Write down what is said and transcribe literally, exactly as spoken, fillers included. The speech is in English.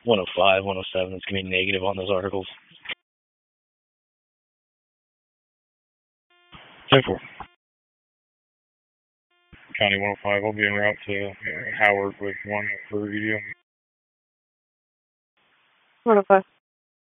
one oh five, one oh seven, it's going to be negative on those articles. ten four. County one oh five, I'll be en route to uh, Howard with one for review. one oh five.